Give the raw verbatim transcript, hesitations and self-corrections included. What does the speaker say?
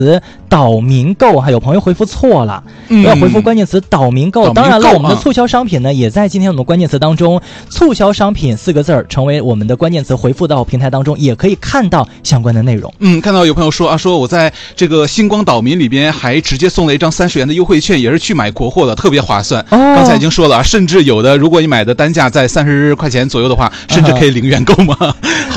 词岛民购，还有朋友回复错了，不要回复关键词岛民购。当然了，我们的促销商品呢，也在今天我们的关键词当中，促销商品四个字儿成为我们的关键词，回复到平台当中，也可以看到相关的内容。 嗯，看到有朋友说啊，说我在这个星光岛民里边还直接送了一张三十元的优惠券，也是去买国货的，特别划算。哦，刚才已经说了啊，甚至有的如果你买的单价在三十块钱左右的话，甚至可以零元购嘛。